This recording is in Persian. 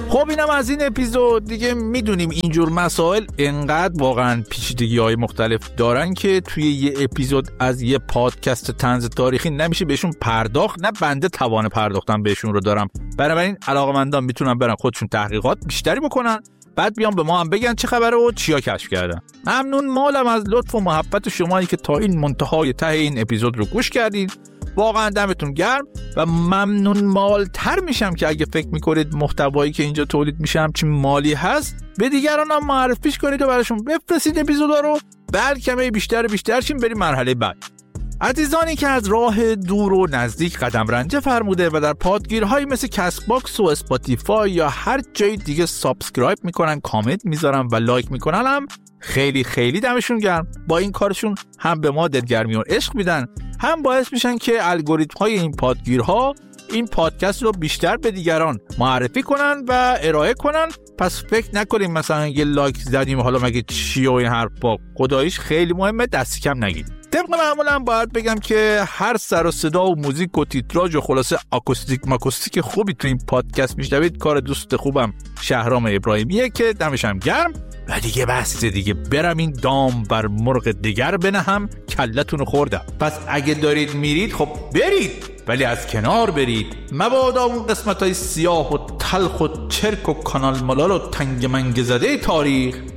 خب اینم از این اپیزود. دیگه میدونیم اینجور مسائل انقدر واقعا پیچیدگی‌های مختلف دارن که توی یه اپیزود از یه پادکست طنز تاریخی نمیشه بهشون پرداخت، نه بنده توان پرداختن بهشون رو دارم. بنابراین علاقه‌مندان میتونن برن خودشون تحقیقات بیشتری بکنن، بعد بیان به ما هم بگن چه خبره و چیا کشف کردن. ممنون مالم از لطف و محبت شمایی که تا این منتهای ته این اپیزود رو گوش کردین. واقعا دمتون گرم و ممنون مالتر میشم که اگه فکر میکنید محتوایی که اینجا تولید میشه همچین مالی هست، به دیگران هم معرفیش کنید و براشون بفرستید اپیزودا رو، بلکه بیشتر شیم بریم مرحله بعد. عزیزانی که از راه دور و نزدیک قدم رنجه فرموده و در پادگیرهایی مثل کست باکس و اسپاتیفای یا هر جای دیگه سابسکرایب میکنن، کامنت میذارن و لایک میکنن، هم خیلی خیلی دمشون گرم. با این کارشون هم به ما دلگرمی و عشق میدن، هم باعث میشن که الگوریتم های این پادگیرها این پادکست رو بیشتر به دیگران معرفی کنن و ارائه کنن. پس فکر نکنیم مثلا یه لایک زدیم حالا مگه چی و این حرفا، خداییش خیلی مهمه، دست کم نگیرید. طبق معمولا باید بگم که هر سر و صدا و موزیک و تیتراژ و خلاصه آکوستیک خوبی تو این پادکست میشنوید کار دوست خوبم شهرام ابراهیمیه که دمشم گرم. و دیگه بس دیگه، برم این دام بر مرغ دیگر بنهم کلتون خوردم. پس اگه دارید میرید خب برید، ولی از کنار برید، مبادا اون قسمتای سیاه و تلخ و چرک و کانال ملال و تنگ منگ زده تاریخ